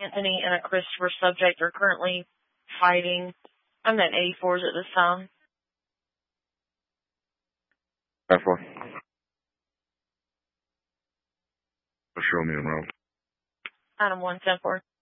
Anthony and a Christopher subject are currently fighting. I'm at 84s at this time. That's what. Show me around. Item 174.